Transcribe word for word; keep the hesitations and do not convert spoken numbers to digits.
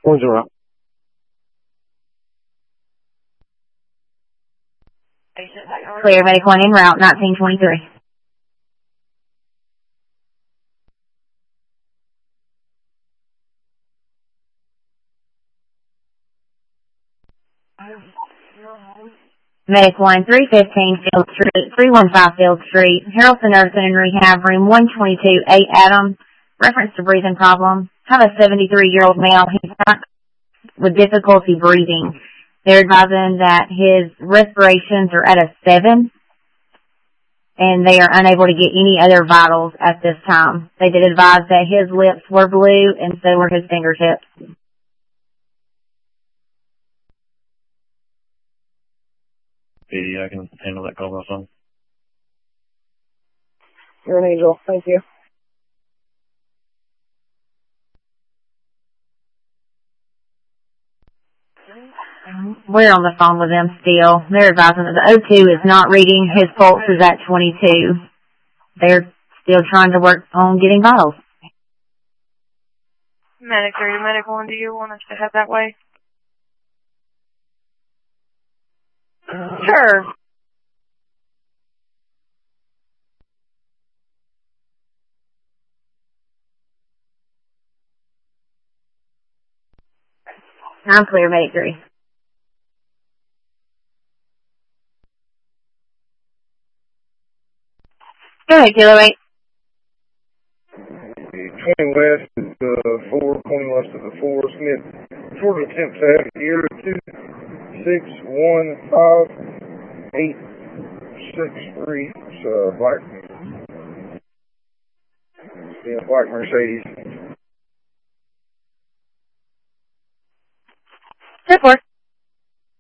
One zero. Clear, medic one en route, nineteen twenty-three. Medic one, three fifteen Field Street, three one five Field Street, Harrelson Nursing and Rehab, room one twenty-two, eight Adam, reference to breathing problem. Have a seventy-three-year-old male. He's not with difficulty breathing. They're advising that his respirations are at a seven, and they are unable to get any other vitals at this time. They did advise that his lips were blue, and so were his fingertips. P D, I can handle that call by phone. You're an angel. Thank you. We're on the phone with them still. They're advising that the O two is not reading. His pulse is at twenty-two. They're still trying to work on getting vitals. Medic three, medic one, do you want us to head that way? Sure. I'm clear, medic three. Go ahead, Kilo eight. twenty west of the four, twenty west of the four, Smith. Short attempt to have gear two six one five eight six three. It's uh, black. Yeah, black Mercedes. Good work.